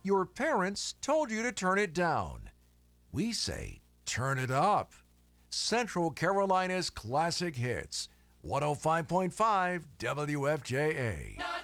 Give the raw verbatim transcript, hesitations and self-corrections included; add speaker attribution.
Speaker 1: Your parents told you to turn it down. We say, turn it up. Central Carolina's classic hits. one oh five point five W F J A.